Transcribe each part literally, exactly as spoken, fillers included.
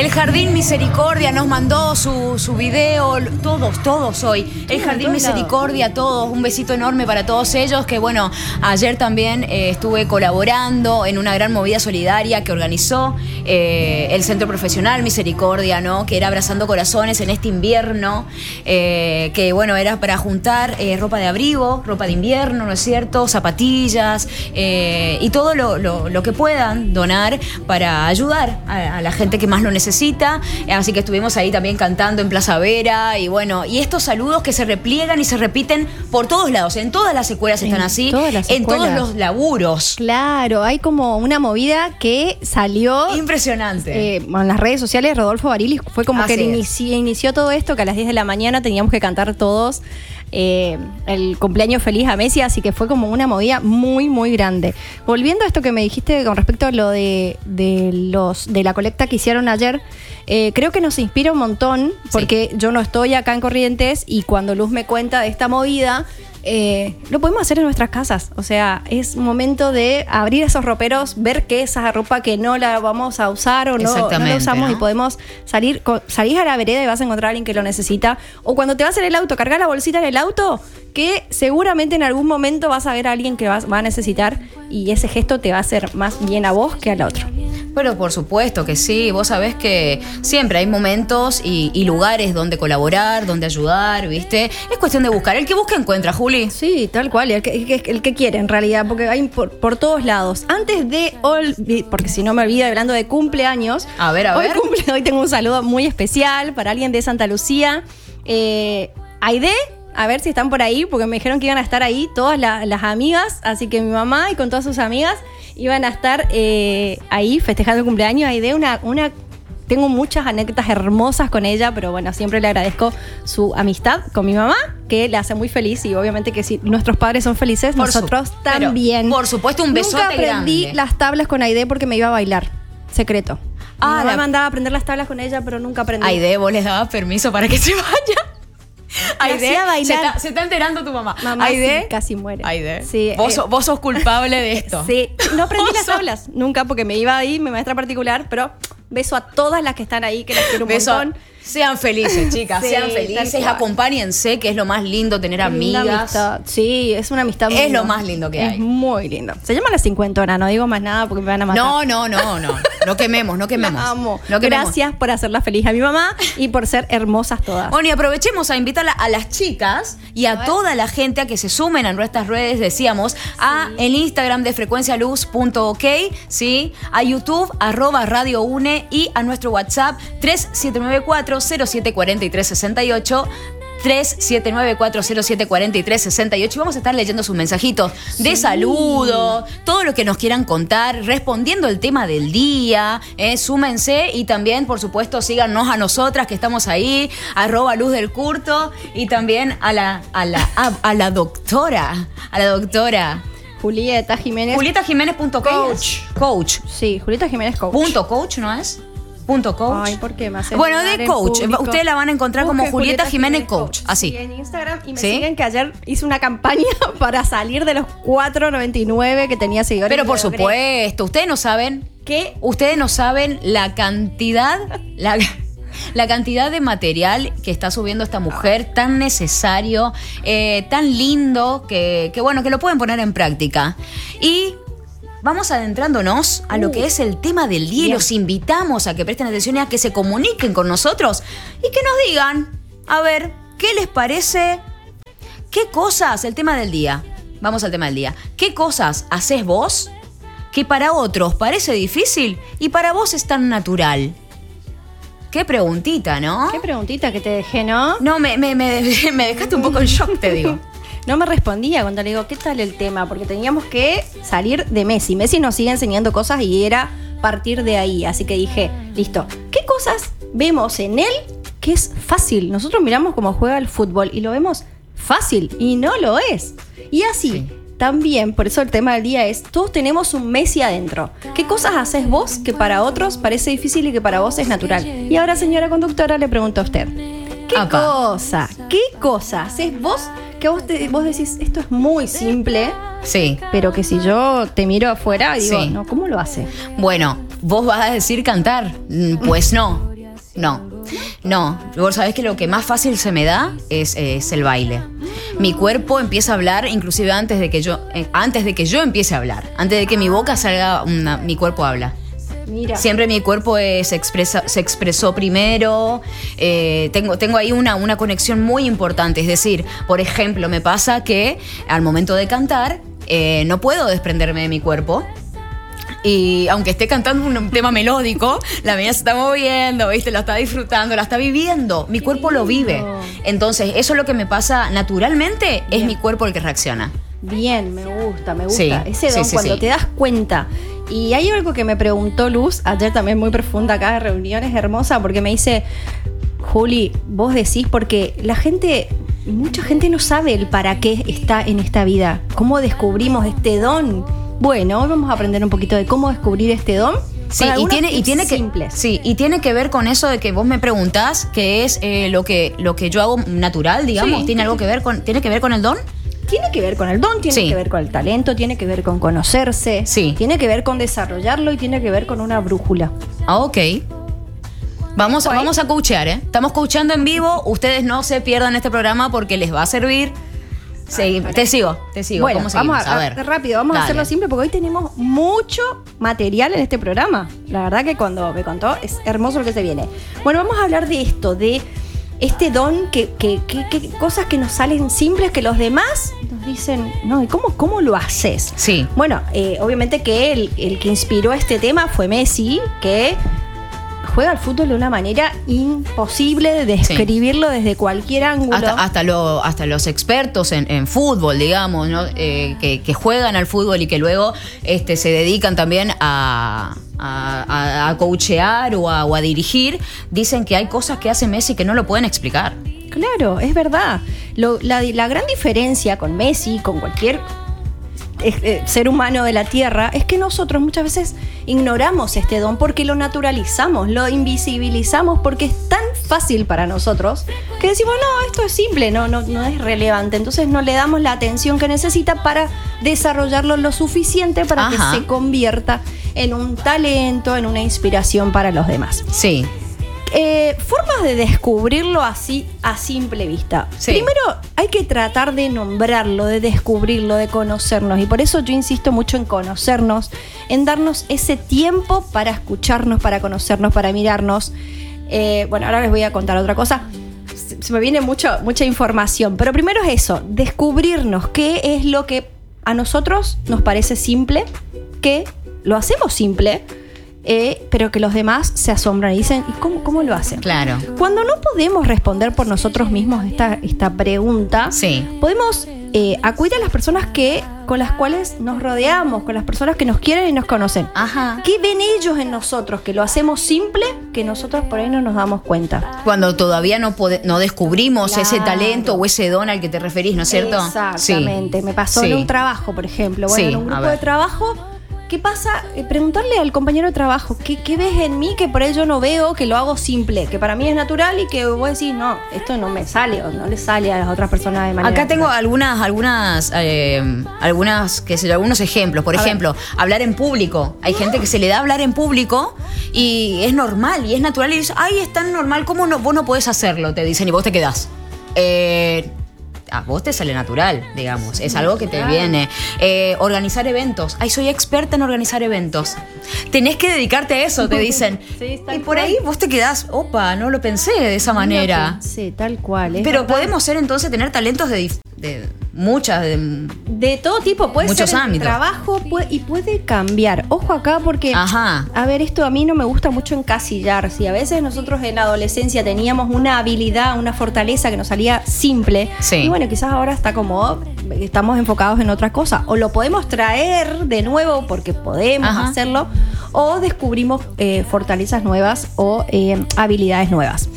El Jardín Misericordia nos mandó su, su video, todos, todos hoy. El Jardín Misericordia, todos, un besito enorme para todos ellos, que bueno, ayer también eh, estuve colaborando en una gran movida solidaria que organizó eh, el Centro Profesional Misericordia, ¿no? Que era Abrazando Corazones en este invierno, eh, que bueno, era para juntar eh, ropa de abrigo, ropa de invierno, ¿no es cierto? Zapatillas eh, y todo lo, lo, lo que puedan donar para ayudar a, a la gente que más lo necesita. Así que estuvimos ahí también cantando en Plaza Vera y bueno, y estos saludos que se repliegan y se repiten por todos lados, en todas las escuelas están en así, todas las en escuelas. todos los laburos. Claro, hay como una movida que salió impresionante. Eh, en las redes sociales. Rodolfo Barilis fue como Así que es. inició, inició todo esto, que a las diez de la mañana teníamos que cantar todos eh, el cumpleaños feliz a Messi, así que fue como una movida muy, muy grande. Volviendo a esto que me dijiste con respecto a lo de, de, los, de la colecta que hicieron ayer, eh, creo que nos inspira un montón, porque sí. Yo no estoy acá en Corrientes y cuando Luz me cuenta de esta movida, Eh, lo podemos hacer en nuestras casas. O sea, es un momento de abrir esos roperos, ver que esa ropa que no la vamos a usar o no, no la usamos, ¿no? Y podemos salir, salís a la vereda y vas a encontrar a alguien que lo necesita. O cuando te vas en el auto, cargar la bolsita en el auto, que seguramente en algún momento vas a ver a alguien que va, va a necesitar, y ese gesto te va a hacer más bien a vos que al otro. Pero por supuesto que sí, vos sabés que siempre hay momentos y, y lugares donde colaborar, donde ayudar, ¿viste? Es cuestión de buscar. El que busca encuentra, Juli. Sí, tal cual, el que, el, el que quiere en realidad, porque hay por, por todos lados. Antes de, olvid- porque si no me olvido, hablando de cumpleaños. A ver, a hoy ver. Cumple, hoy tengo un saludo muy especial para alguien de Santa Lucía. Eh, Aide, a ver si están por ahí, porque me dijeron que iban a estar ahí todas la, las amigas, así que mi mamá y con todas sus amigas iban a estar eh, ahí festejando el cumpleaños. Aide, una, una, tengo muchas anécdotas hermosas con ella, pero bueno, siempre le agradezco su amistad con mi mamá, que la hace muy feliz, y obviamente que si nuestros padres son felices, por nosotros su, también. Por supuesto, un besote grande. Nunca aprendí grande. las tablas con Aide porque me iba a bailar, secreto. Ah, mi mamá la... me mandaba a aprender las tablas con ella, pero nunca aprendí. Aide, vos les dabas permiso para que se vaya. Aide, se está, se está enterando tu mamá. Mamá Aide, sí, casi muere. Aide, sí, vos, eh, vos sos culpable de esto. Sí, no aprendí las tablas nunca porque me iba ahí, mi maestra particular, pero beso a todas las que están ahí, que las quiero un beso montón. A... Sean felices, chicas, sí, sean felices, acompáñense, que es lo más lindo tener amigas. Sí, es una amistad muy Es lo más lindo que es hay. Es muy lindo. Se llama La Cincuentona, no digo más nada porque me van a matar. No, no, no, no. No quememos, no quememos. La amo. No quememos. Gracias por hacerla feliz a mi mamá y por ser hermosas todas. Bueno, y aprovechemos a invitar a las chicas y a, a toda la gente a que se sumen a nuestras redes, decíamos, sí. a el Instagram de frecuencialuz punto ok, ¿sí? A YouTube, arroba Radio Une, y a nuestro WhatsApp tres siete nueve cuatro cero siete cuatro tres seis ocho, tres siete nueve cuatro cero siete cuatro tres seis ocho, y vamos a estar leyendo sus mensajitos sí. de saludo, todo lo que nos quieran contar, respondiendo el tema del día, eh, súmense, y también, por supuesto, síganos a nosotras que estamos ahí, arroba Luz del Curto, y también a la, a la, a, a la doctora, a la doctora Julieta Jiménez. Julieta Jiménez punto coach. Coach. Sí, Julieta Jiménez coach. Punto coach, ¿no es? Punto coach. Ay, ¿por qué me hace Bueno, de coach. Ustedes la van a encontrar Busque como Julieta, Julieta Jiménez, Jiménez coach. coach. Así. Sí, en Instagram. Y me ¿Sí? siguen, que ayer hice una campaña para salir de los cuatro noventa y nueve que tenía seguidores. Pero por supuesto, ustedes no saben ¿Qué? Ustedes no saben la cantidad, la, la cantidad de material que está subiendo esta mujer, tan necesario, eh, tan lindo, que, que bueno, que lo pueden poner en práctica. Y vamos adentrándonos a lo que es el tema del día. Bien. Los invitamos a que presten atención y a que se comuniquen con nosotros y que nos digan, a ver, ¿qué les parece? ¿Qué cosas? El tema del día. Vamos al tema del día. ¿Qué cosas haces vos que para otros parece difícil y para vos es tan natural? Qué preguntita, ¿no? Qué preguntita que te dejé, ¿no? No, me, me, me, me dejaste un poco en shock, te digo. No me respondía cuando le digo, ¿qué tal el tema? Porque teníamos que salir de Messi. Messi nos sigue enseñando cosas y era partir de ahí. Así que dije, listo, ¿qué cosas vemos en él que es fácil? Nosotros miramos cómo juega el fútbol y lo vemos fácil y no lo es. Y así, sí. También, por eso el tema del día es, todos tenemos un Messi adentro. ¿Qué cosas haces vos que para otros parece difícil y que para vos es natural? Y ahora, señora conductora, le pregunto a usted, ¿qué Apa. cosa, qué cosa haces vos que vos, te, vos decís, esto es muy simple, sí, pero que si yo te miro afuera y digo, sí. no, ¿cómo lo hace? Bueno, vos vas a decir cantar, pues no. No, no. Vos sabés que lo que más fácil se me da es, es el baile. Mi cuerpo empieza a hablar, inclusive antes de que yo, eh, antes de que yo empiece a hablar. Antes de que mi boca salga, una, mi cuerpo habla. Mira. Siempre mi cuerpo eh, se, expresa, se expresó primero. Eh, tengo, tengo ahí una, una conexión muy importante. Es decir, por ejemplo, me pasa que al momento de cantar eh, no puedo desprenderme de mi cuerpo. Y aunque esté cantando un tema melódico, la mía se está moviendo, ¿viste? La está disfrutando, la está viviendo. Mi cuerpo lo vive. Entonces, eso es lo que me pasa naturalmente. Bien. Es mi cuerpo el que reacciona. Bien, me gusta, me gusta. Sí, ese don, sí, sí, cuando sí. te das cuenta. Y hay algo que me preguntó Luz, ayer también muy profunda acá de reuniones, hermosa, porque me dice, Juli, vos decís, porque la gente, mucha gente no sabe el para qué está en esta vida. ¿Cómo descubrimos este don? Bueno, hoy vamos a aprender un poquito de cómo descubrir este don. Sí, y tiene, y tiene que, simples. Sí, y tiene que ver con eso de que vos me preguntás, que es eh, lo que lo que yo hago natural, digamos. Sí. ¿Tiene algo que ver con, tiene que ver con el don? Tiene que ver con el don, tiene Sí. que ver con el talento, tiene que ver con conocerse, Sí. tiene que ver con desarrollarlo y tiene que ver con una brújula. Ah, ok. Vamos, vamos a coachear, ¿eh? Estamos coachando en vivo. Ustedes no se pierdan este programa porque les va a servir. Sí, te sigo, te sigo. Bueno, ¿Cómo vamos seguimos? a, A ver. rápido, vamos Dale. a hacerlo simple porque hoy tenemos mucho material en este programa. La verdad que cuando me contó es hermoso lo que se viene. Bueno, vamos a hablar de esto, de este don, que, que, que, que cosas que nos salen simples que los demás nos dicen, no, ¿y cómo, cómo lo haces? Sí. Bueno, eh, obviamente que el, el que inspiró este tema fue Messi, que juega al fútbol de una manera imposible de describirlo sí. desde cualquier ángulo. Hasta, hasta, lo, hasta los expertos en, en fútbol, digamos, ¿no? eh, que, que juegan al fútbol y que luego este, se dedican también a, a, a, a coachear o a, o a dirigir, dicen que hay cosas que hace Messi que no lo pueden explicar. Claro, es verdad. Lo, la, la gran diferencia con Messi, con cualquier Eh, ser humano de la tierra, es que nosotros muchas veces ignoramos este don porque lo naturalizamos, lo invisibilizamos porque es tan fácil para nosotros que decimos, no, esto es simple, no, no, no es relevante, entonces no le damos la atención que necesita para desarrollarlo lo suficiente para Ajá. que se convierta en un talento, en una inspiración para los demás. Sí. Eh, formas de descubrirlo así a simple vista. Sí. Primero hay que tratar de nombrarlo, de descubrirlo, de conocernos, y por eso yo insisto mucho en conocernos, en darnos ese tiempo para escucharnos, para conocernos, para mirarnos. Eh, bueno, ahora les voy a contar otra cosa. Se, se me viene mucho, mucha información, pero primero es eso, descubrirnos qué es lo que a nosotros nos parece simple, que lo hacemos simple, Eh, pero que los demás se asombran y dicen, ¿y cómo, cómo lo hacen? Claro. Cuando no podemos responder por nosotros mismos esta, esta pregunta, sí. podemos eh, acudir a las personas que, con las cuales nos rodeamos, con las personas que nos quieren y nos conocen. Ajá. ¿Qué ven ellos en nosotros? Que lo hacemos simple, que nosotros por ahí no nos damos cuenta. Cuando todavía no, pode- no descubrimos claro. ese talento o ese don al que te referís, ¿no es cierto? Exactamente. Sí. Me pasó sí. en un trabajo, por ejemplo. Bueno, sí, en un grupo de trabajo. ¿Qué pasa? Eh, preguntarle al compañero de trabajo, ¿qué, ¿qué ves en mí que por ahí yo no veo, que lo hago simple, que para mí es natural y que vos decís, no, esto no me sale o no le sale a las otras personas de manera Acá tengo natural. algunas, algunas, eh, algunas, qué sé yo, algunos ejemplos. Por a ejemplo, ver. hablar en público. Hay gente que se le da hablar en público y es normal y es natural y dice, ay, es tan normal, ¿cómo no, vos no podés hacerlo? Te dicen y vos te quedás. Eh... A vos te sale natural, digamos. Es algo que te viene. Eh, organizar eventos. Ay, soy experta en organizar eventos. Tenés que dedicarte a eso, te dicen. Sí, y por cual. ahí vos te quedás, opa, no lo pensé de esa manera. Sí, tal cual. Pero verdad. podemos ser entonces tener talentos de, de muchas, de, de todo tipo. Puede muchos ser ámbitos. Trabajo puede, y puede cambiar. Ojo acá porque, Ajá. a ver, esto a mí no me gusta mucho encasillar. Si a veces nosotros en la adolescencia teníamos una habilidad, una fortaleza que nos salía simple. Sí. Y bueno, quizás ahora está como estamos enfocados en otra cosa, o lo podemos traer de nuevo porque podemos Ajá. hacerlo, o descubrimos eh, fortalezas nuevas o eh, habilidades nuevas.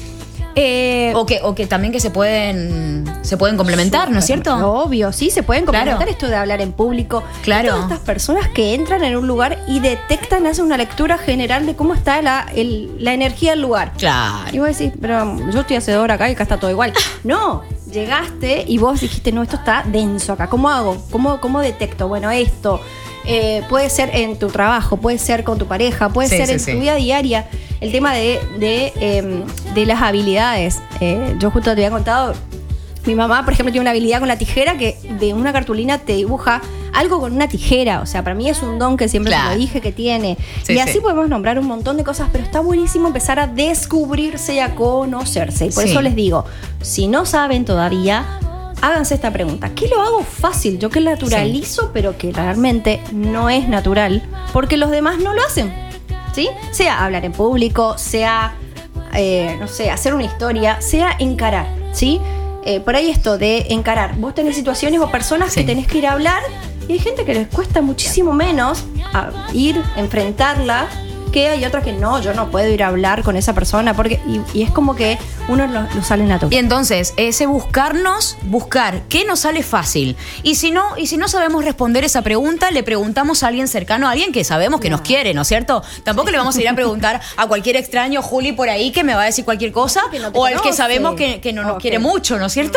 Eh, o que o que también que se pueden se pueden complementar, ¿no es cierto? Obvio, sí, se pueden complementar. Claro. Esto de hablar en público. Claro. Todas estas personas que entran en un lugar y detectan, hacen una lectura general de cómo está la, el, la energía del lugar. Claro. Y vos decís, pero yo estoy hace dos horas acá y acá está todo igual. No, llegaste y vos dijiste, no, esto está denso acá. ¿Cómo hago? ¿Cómo, cómo detecto? Bueno, esto eh, puede ser en tu trabajo, puede ser con tu pareja, puede sí, ser sí, en sí. tu vida diaria. el tema de, de, eh, de las habilidades. Eh, yo justo te había contado, mi mamá, por ejemplo, tiene una habilidad con la tijera que de una cartulina te dibuja algo con una tijera. O sea, para mí es un don que siempre claro. te lo dije que tiene. Sí, y así sí. podemos nombrar un montón de cosas, pero está buenísimo empezar a descubrirse y a conocerse. Y por Sí. eso les digo, si no saben todavía, háganse esta pregunta. ¿Qué lo hago fácil? Yo que naturalizo, sí. pero que realmente no es natural, porque los demás no lo hacen. ¿Sí? Sea hablar en público, sea, eh, no sé, hacer una historia, sea encarar, ¿sí? Eh, por ahí esto de encarar. Vos tenés situaciones o personas sí. que tenés que ir a hablar y hay gente que les cuesta muchísimo menos a ir, enfrentarla, que hay otras que no, yo no puedo ir a hablar con esa persona porque y, y es como que uno lo, lo sale natural. Y entonces, ese buscarnos, buscar qué nos sale fácil. Y si no, y si no sabemos responder esa pregunta, le preguntamos a alguien cercano, a alguien que sabemos que no. nos quiere, ¿no es cierto? Tampoco le vamos a ir a preguntar a cualquier extraño, Juli, por ahí, que me va a decir cualquier cosa, no o al que sabemos que, que no nos okay. quiere mucho, ¿no es cierto?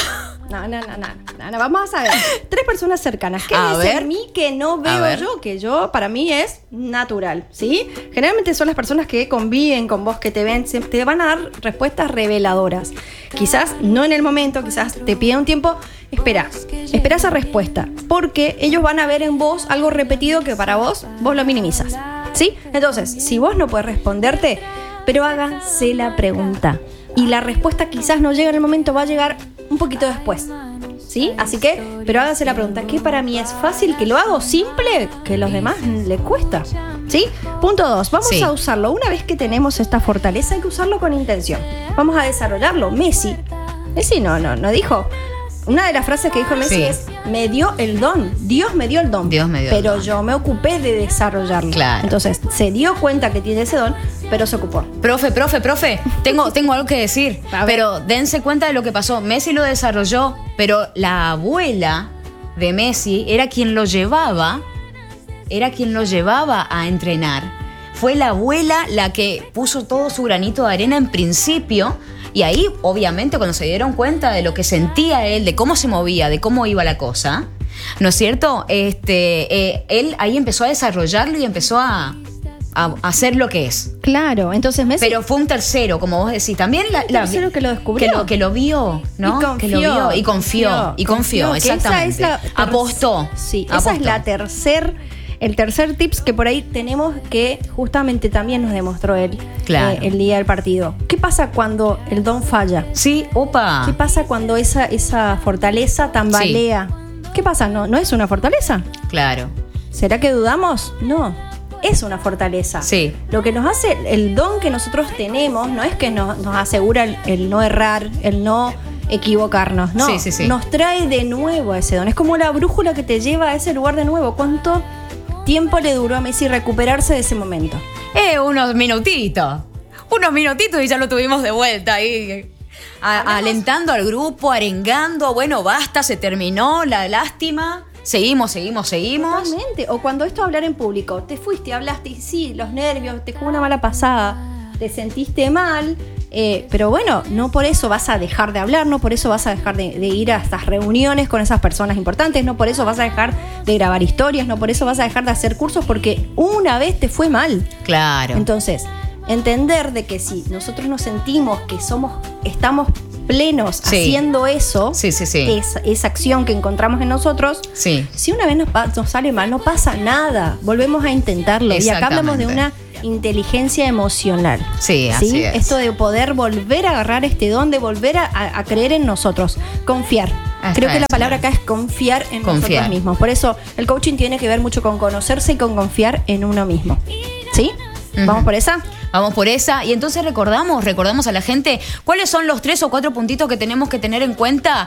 No, no, no, no, no, no. Vamos a ver. Tres personas cercanas. ¿Qué a ves ver. en mí que no veo yo? Que yo, para mí, es natural, ¿sí? Generalmente son las personas que conviven con vos, que te ven, te van a dar respuestas reveladoras. Quizás no en el momento, quizás te pide un tiempo. Espera, espera esa respuesta. Porque ellos van a ver en vos algo repetido que para vos, vos lo minimizas, ¿sí? Entonces, si vos no puedes responderte, pero háganse la pregunta. Y la respuesta quizás no llega en el momento, va a llegar un poquito después, ¿sí? Así que, pero háganse la pregunta, ¿qué para mí es fácil? ¿Que lo hago simple? Que a los demás les cuesta, ¿sí? Punto dos, vamos sí. a usarlo. Una vez que tenemos esta fortaleza, hay que usarlo con intención. Vamos a desarrollarlo. Messi, Messi no, no, no dijo... Una de las frases que dijo Messi sí. es, me dio el don, Dios me dio el don, Dios me dio pero el don. yo me ocupé de desarrollarlo. Claro. Entonces, se dio cuenta que tiene ese don, pero se ocupó. Profe, profe, profe, tengo, tengo algo que decir, pero dense cuenta de lo que pasó. Messi lo desarrolló, pero la abuela de Messi era quien lo llevaba, era quien lo llevaba a entrenar. Fue la abuela la que puso todo su granito de arena en principio. Y ahí, obviamente, cuando se dieron cuenta de lo que sentía él, de cómo se movía, de cómo iba la cosa, ¿no es cierto? Este, eh, él ahí empezó a desarrollarlo y empezó a, a hacer lo que es. Claro, entonces Messi... Pero fue un tercero, como vos decís. También la, un la tercero que lo descubrió. Que lo, que lo vio, ¿no? Y confió. Que lo vio y confió. Y confió, confió exactamente. Esa es la apostó. Sí, apostó. Esa es la tercer... El tercer tips que por ahí tenemos, que justamente también nos demostró él claro. eh, el día del partido. ¿Qué pasa cuando el don falla? Sí, opa. ¿Qué pasa cuando esa, esa fortaleza tambalea? Sí. ¿Qué pasa? ¿No, ¿No es una fortaleza? Claro. ¿Será que dudamos? No, es una fortaleza. Sí. Lo que nos hace, el don que nosotros tenemos, no es que nos, nos asegura el, el no errar, el no equivocarnos, no. Sí, sí, sí. Nos trae de nuevo a ese don. Es como la brújula que te lleva a ese lugar de nuevo. ¿Cuánto tiempo le duró a Messi recuperarse de ese momento? Eh, unos minutitos. Unos minutitos y ya lo tuvimos de vuelta ahí. A, alentando al grupo, arengando. Bueno, basta, se terminó, la lástima. Seguimos, seguimos, seguimos. Totalmente. O cuando esto hablar en público, te fuiste, hablaste y sí, los nervios, te jugó una mala pasada, te sentiste mal. Eh, pero bueno, no por eso vas a dejar de hablar, no por eso vas a dejar de, de ir a estas reuniones con esas personas importantes, no por eso vas a dejar de grabar historias, no por eso vas a dejar de hacer cursos, porque una vez te fue mal. Claro. Entonces, entender de que si nosotros nos sentimos que somos, estamos plenos sí. haciendo eso, sí, sí, sí. Esa, esa acción que encontramos en nosotros, sí. si una vez nos, nos sale mal, no pasa nada, volvemos a intentarlo. Y acá hablamos de una inteligencia emocional. Sí, así ¿sí? es. Esto de poder volver a agarrar este don, de volver a, a creer en nosotros, confiar. Hasta Creo que eso, la palabra acá es confiar en confiar. nosotros mismos. Por eso el coaching tiene que ver mucho con conocerse y con confiar en uno mismo. ¿Sí? Uh-huh. ¿Vamos por esa? Vamos por esa. Y entonces recordamos, recordamos a la gente cuáles son los tres o cuatro puntitos que tenemos que tener en cuenta.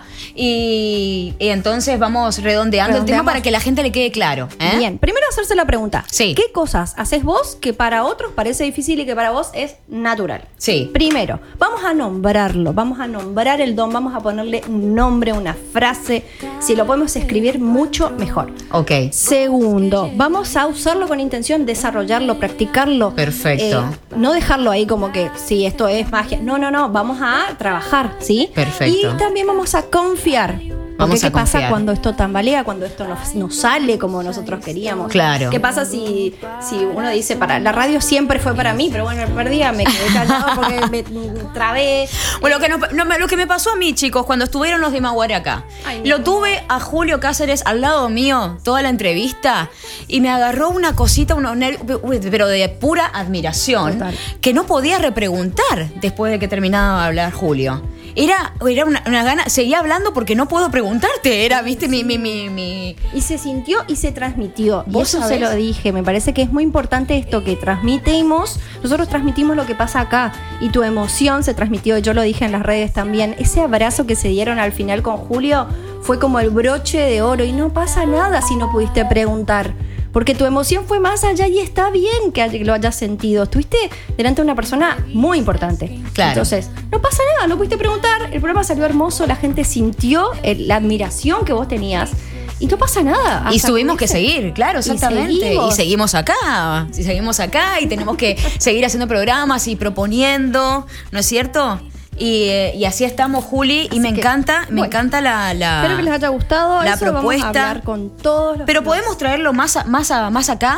Y, y entonces vamos redondeando el tema para que la gente le quede claro. ¿eh? Bien, primero hacerse la pregunta. Sí. ¿Qué cosas haces vos que para otros parece difícil y que para vos es natural? Sí. Primero, vamos a nombrarlo, vamos a nombrar el don, vamos a ponerle un nombre, una frase. Si lo podemos escribir, mucho mejor. Ok. Segundo, vamos a usarlo con intención, desarrollarlo, practicarlo. Perfecto. Eh, no dejarlo ahí como que, sí, esto es magia. No, no, no, vamos a trabajar, ¿sí? Perfecto. Y también vamos a confiar. Porque ¿qué a pasa confiar. cuando esto tambalea, cuando esto no, no sale como nosotros queríamos? Claro. ¿Qué pasa si, si uno dice, para la radio siempre fue para mí, pero bueno, el primer día me quedé callado porque me trabé? Bueno, lo que, no, no, lo que me pasó a mí, chicos, cuando estuvieron los de Maguare acá. Ay, no. Lo tuve a Julio Cáceres al lado mío, toda la entrevista, y me agarró una cosita, unos nervios, pero de pura admiración, total, que no podía repreguntar después de que terminaba de hablar Julio. Era, era una, una gana, seguía hablando porque no puedo preguntarte, era, viste, mi, mi, mi, mi... Y se sintió y se transmitió. Y eso se lo dije, me parece que es muy importante esto que transmitimos, nosotros transmitimos lo que pasa acá y tu emoción se transmitió, yo lo dije en las redes también, ese abrazo que se dieron al final con Julio fue como el broche de oro y no pasa nada si no pudiste preguntar. Porque tu emoción fue más allá y está bien que lo hayas sentido. Estuviste delante de una persona muy importante. Claro. Entonces, no pasa nada, no pudiste preguntar. El programa salió hermoso, la gente sintió el, la admiración que vos tenías. Y no pasa nada. Y tuvimos que seguir, claro, exactamente. Y seguimos. y seguimos acá. Y seguimos acá y tenemos que seguir haciendo programas y proponiendo, ¿no es cierto? Y, eh, y así estamos, Juli, y así me que, encanta, me bueno, encanta la, la espero que les haya gustado la eso, propuesta. Vamos a hablar con todos los Pero podemos traerlo más, a, más, a, más acá.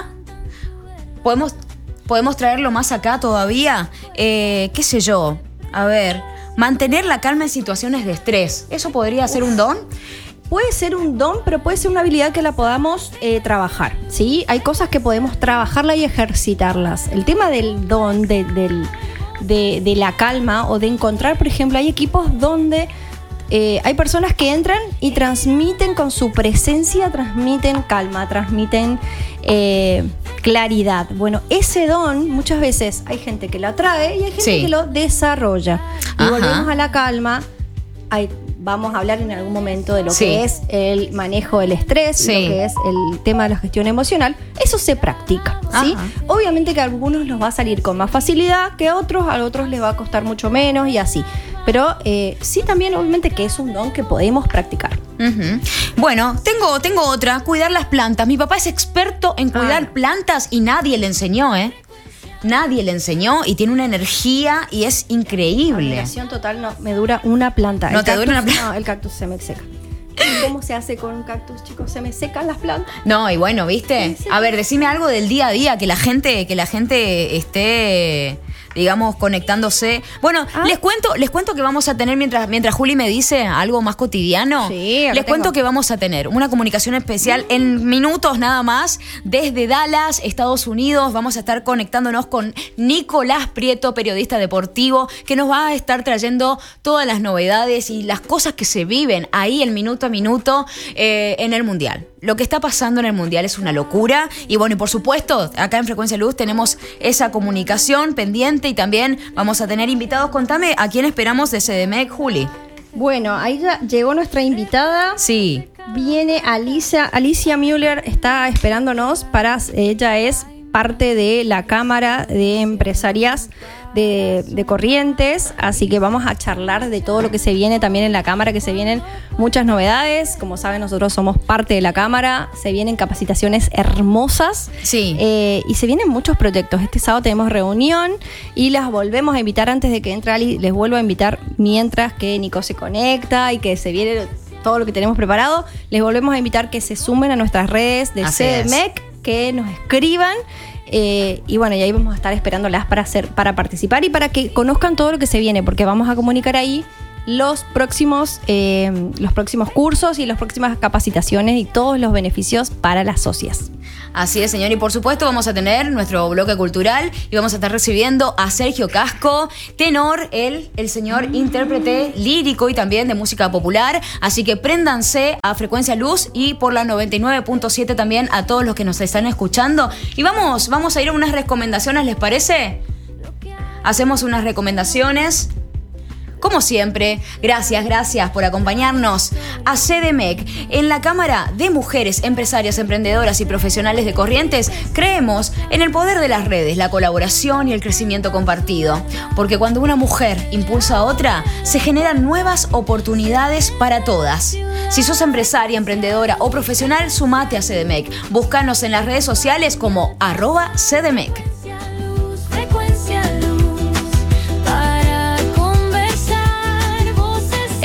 Podemos, podemos traerlo más acá todavía. Eh, qué sé yo. A ver, mantener la calma en situaciones de estrés. ¿Eso podría Uf. ser un don? Puede ser un don, pero puede ser una habilidad que la podamos eh, trabajar, ¿sí? Hay cosas que podemos trabajarla y ejercitarlas. El tema del don, de, del De, de la calma o de encontrar, por ejemplo, hay equipos donde eh, hay personas que entran y transmiten con su presencia, transmiten calma, transmiten eh, claridad. Bueno, ese don muchas veces hay gente que lo atrae y hay gente sí. que lo desarrolla. Y Ajá. volvemos a la calma. Hay, vamos a hablar en algún momento de lo sí. que es el manejo del estrés, sí. lo que es el tema de la gestión emocional. Eso se practica, ¿sí? Obviamente que a algunos nos va a salir con más facilidad que a otros, a otros les va a costar mucho menos y así. Pero eh, sí también obviamente que es un don que podemos practicar. Uh-huh. Bueno, tengo, tengo otra, cuidar las plantas. Mi papá es experto en cuidar ah. plantas y nadie le enseñó, ¿eh? Nadie le enseñó y tiene una energía y es increíble. Admiración total, no, me dura una planta. ¿No el te cactus, dura una planta? No, el cactus se me seca. ¿Cómo se hace con un cactus, chicos? ¿Se me secan las plantas? No, y bueno, ¿viste? A ver, decime algo del día a día, que la gente, que la gente esté, digamos, conectándose. Bueno, ah. les cuento, les cuento que vamos a tener, mientras, mientras Juli me dice algo más cotidiano, sí, les tengo. cuento que vamos a tener una comunicación especial en minutos nada más, desde Dallas, Estados Unidos. Vamos a estar conectándonos con Nicolás Prieto, periodista deportivo, que nos va a estar trayendo todas las novedades y las cosas que se viven ahí en minuto a minuto eh, en el Mundial. Lo que está pasando en el Mundial es una locura. Y bueno, y por supuesto, acá en Frecuencia Luz tenemos esa comunicación pendiente y también vamos a tener invitados. Contame a quién esperamos de C D M E C, Juli. Bueno, ahí ya llegó nuestra invitada. Sí. Viene Alicia, Alicia Müller, está esperándonos para, ella es parte de la Cámara de Empresarias de, de Corrientes, así que vamos a charlar de todo lo que se viene también en la Cámara, que se vienen muchas novedades. Como saben, nosotros somos parte de la Cámara, se vienen capacitaciones hermosas, sí. eh, y se vienen muchos proyectos. Este sábado tenemos reunión y las volvemos a invitar antes de que entre Ali, les vuelvo a invitar mientras que Nico se conecta y que se viene todo lo que tenemos preparado. Les volvemos a invitar que se sumen a nuestras redes de C D M E C, que nos escriban. Eh, y bueno, y ahí vamos a estar esperándolas para hacer, para participar y para que conozcan todo lo que se viene, porque vamos a comunicar ahí los próximos, eh, los próximos cursos y las próximas capacitaciones y todos los beneficios para las socias. Así es, señor, y por supuesto vamos a tener nuestro bloque cultural y vamos a estar recibiendo a Sergio Casco, tenor, él, el señor intérprete lírico y también de música popular, así que préndanse a Frecuencia Luz y por la noventa y nueve punto siete también a todos los que nos están escuchando. Y vamos, vamos a ir a unas recomendaciones, ¿les parece? Hacemos unas recomendaciones. Como siempre, gracias, gracias por acompañarnos a C D M E C. En la Cámara de Mujeres Empresarias, Emprendedoras y Profesionales de Corrientes, creemos en el poder de las redes, la colaboración y el crecimiento compartido. Porque cuando una mujer impulsa a otra, se generan nuevas oportunidades para todas. Si sos empresaria, emprendedora o profesional, sumate a C D M E C. Búscanos en las redes sociales como arroba C D M E C.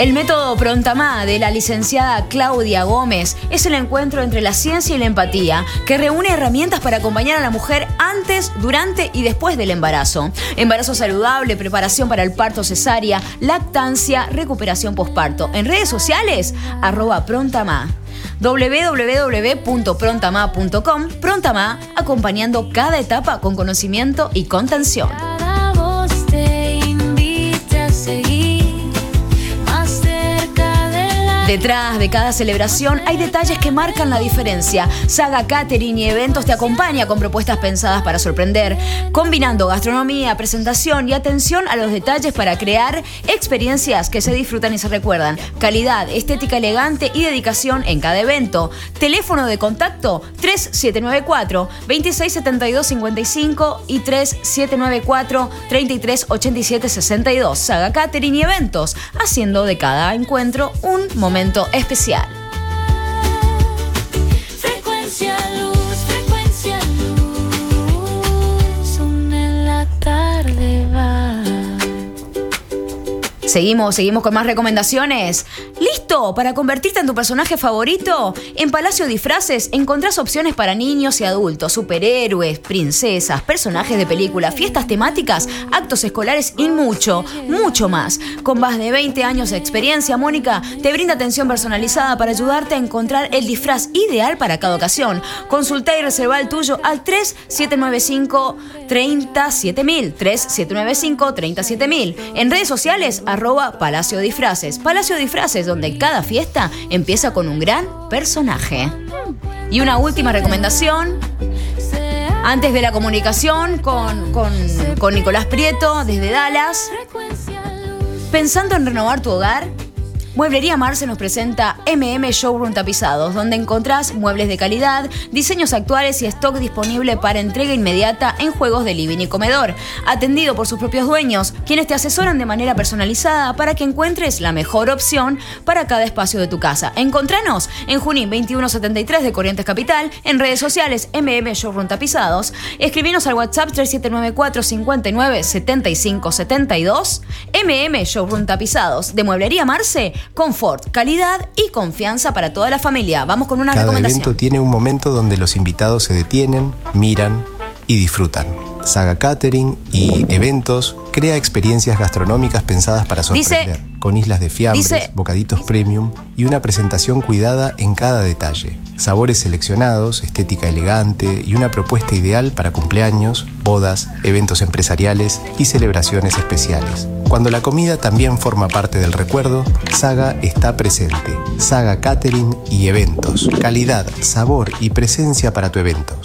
El método Prontamá de la licenciada Claudia Gómez es el encuentro entre la ciencia y la empatía que reúne herramientas para acompañar a la mujer antes, durante y después del embarazo. Embarazo saludable, preparación para el parto cesárea, lactancia, recuperación posparto. En redes sociales, arroba Prontamá. doble u doble u doble u punto prontama punto com. Prontamá, acompañando cada etapa con conocimiento y contención. Cada voz te invita a seguir más cerca de la... Detrás de cada celebración hay detalles que marcan la diferencia. Saga Catering y Eventos te acompaña con propuestas pensadas para sorprender, combinando gastronomía, presentación y atención a los detalles para crear experiencias que se disfrutan y se recuerdan. Calidad, estética elegante y dedicación en cada evento. Teléfono de contacto tres siete nueve cuatro, dos seis siete dos cinco cinco y tres siete nueve cuatro, tres tres ocho siete seis dos. Saga Catering y Eventos, haciendo de cada encuentro un momento especial. Frecuencia luz, frecuencia luz, una en la tarde va. Seguimos, seguimos con más recomendaciones. ¿Listo para convertirte en tu personaje favorito? En Palacio Disfraces encontrás opciones para niños y adultos, superhéroes, princesas, personajes de película, fiestas temáticas, actos escolares y mucho, mucho más. Con más de veinte años de experiencia, Mónica te brinda atención personalizada para ayudarte a encontrar el disfraz ideal para cada ocasión. Consulta y reserva el tuyo al tres siete nueve cinco, tres siete mil, tres siete nueve cinco, tres siete mil. En redes sociales, arroba Palacio Disfraces. Palacio Disfraces, donde cada fiesta empieza con un gran personaje. Y una última recomendación. Antes de la comunicación con, con, con Nicolás Prieto desde Dallas. ¿Pensando en renovar tu hogar? Mueblería Marce nos presenta M M Showroom Tapizados, donde encontrás muebles de calidad, diseños actuales y stock disponible para entrega inmediata en juegos de living y comedor. Atendido por sus propios dueños, quienes te asesoran de manera personalizada para que encuentres la mejor opción para cada espacio de tu casa. Encontranos en Junín veintiuno setenta y tres de Corrientes Capital, en redes sociales M M Showroom Tapizados. Escribinos al WhatsApp tres siete nueve cuatro, cinco nueve, siete cinco siete dos. M M Showroom Tapizados de Mueblería Marce. Confort, calidad y confianza para toda la familia. Vamos con una Cada recomendación. evento tiene un momento donde los invitados se detienen, miran y disfrutan. Saga Catering y Eventos crea experiencias gastronómicas pensadas para sorprender, Dice, con islas de fiambres, dice, bocaditos premium y una presentación cuidada en cada detalle. Sabores seleccionados, estética elegante y una propuesta ideal para cumpleaños, bodas, eventos empresariales y celebraciones especiales. Cuando la comida también forma parte del recuerdo, Saga está presente. Saga Catering y Eventos. Calidad, sabor y presencia para tu evento.